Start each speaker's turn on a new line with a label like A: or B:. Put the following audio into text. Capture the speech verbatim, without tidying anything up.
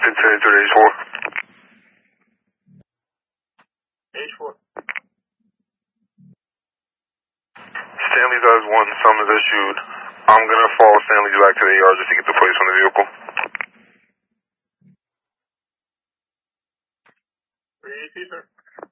A: ten ten to H four.
B: H four.
A: Stanley's eyes one, summons issued. I'm gonna follow Stanley back to the A R just to get the plates on the vehicle.
B: three eighty, sir.